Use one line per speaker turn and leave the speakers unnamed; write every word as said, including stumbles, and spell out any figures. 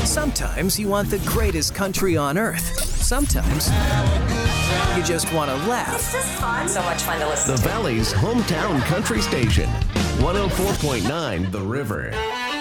Sometimes you want the greatest country on earth. Sometimes you just want to laugh.
This is fun. So much fun to listen
The
to.
Valley's hometown country station, one oh four point nine The River.